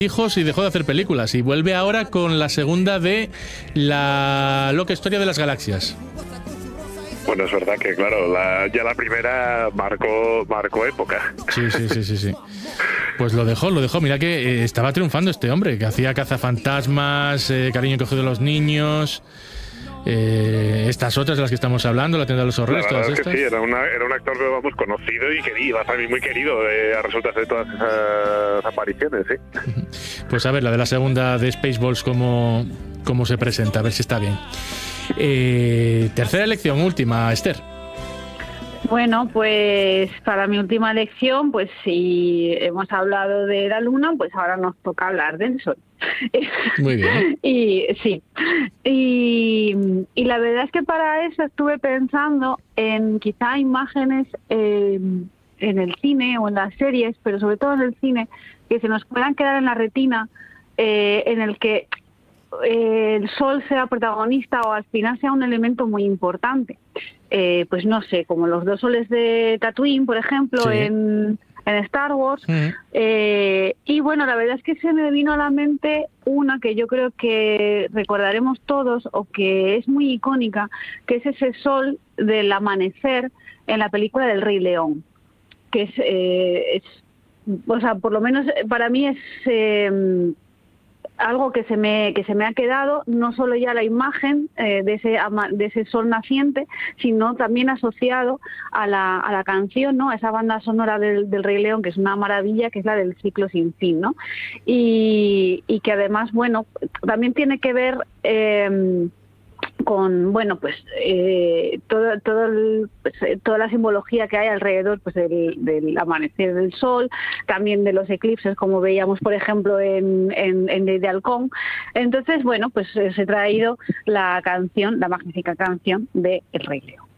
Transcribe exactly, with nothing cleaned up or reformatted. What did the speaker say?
hijos y dejó de hacer películas y vuelve ahora con la segunda de La loca historia de las galaxias. Bueno, es verdad que, claro, la, ya la primera marcó marcó época. Sí, sí, sí, sí, sí. Pues lo dejó, lo dejó. Mira que eh, estaba triunfando este hombre, que hacía cazafantasmas, eh, Cariño cogido de los niños, eh, estas otras de las que estamos hablando, La tienda de los horrores, La verdad todas es que estas. sí, era, una, era un actor, vamos, conocido y querido, a mí muy querido eh, a resultas de todas esas apariciones, sí. Pues a ver, la de la segunda de Spaceballs, cómo, cómo se presenta, a ver si está bien. Eh, tercera elección, última, Esther. Bueno, pues para mi última elección, pues si hemos hablado de la luna, pues ahora nos toca hablar del sol. Muy bien. Y sí, y, y la verdad es que para eso estuve pensando en quizá imágenes eh, en el cine o en las series, pero sobre todo en el cine, que se nos puedan quedar en la retina, eh, en el que eh, el sol sea protagonista o al final sea un elemento muy importante. Eh, pues no sé, como los dos soles de Tatooine, por ejemplo, sí. en, en Star Wars. Uh-huh. Eh, y bueno, la verdad es que se me vino a la mente una que yo creo que recordaremos todos o que es muy icónica, que es ese sol del amanecer en la película del Rey León, que es, eh, es o sea, por lo menos para mí es eh, algo que se me que se me ha quedado, no solo ya la imagen eh, de ese de ese sol naciente, sino también asociado a la a la canción, ¿no? A esa banda sonora del, del Rey León, que es una maravilla, que es la del Ciclo sin fin, ¿no? Y, y que además, bueno, también tiene que ver eh, con, bueno, pues eh, todo, todo el, pues, eh, toda la simbología que hay alrededor, pues del, del amanecer del sol, también de los eclipses, como veíamos, por ejemplo, en, en, en Ley de Halcón. Entonces, bueno, pues os he traído la canción, la magnífica canción de El Rey León.